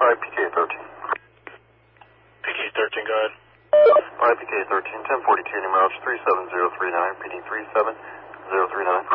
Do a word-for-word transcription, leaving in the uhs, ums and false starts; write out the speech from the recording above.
Alright, P K thirteen. P K thirteen, go ahead. Alright, P K thirteen, ten forty-two, New mileage three seven zero three nine, repeating three seven zero three nine.